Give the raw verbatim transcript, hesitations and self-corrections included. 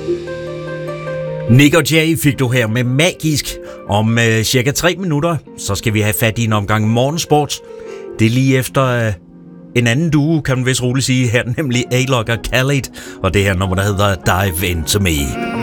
Nick og Jay fik du her med Magisk. Om øh, cirka tre minutter, så skal vi have fat i en omgang morgensport. Det er lige efter øh, en anden duo, kan man vist roligt sige her, nemlig A-Log og Khalid. Og det her nummer, der hedder Dive Into Me.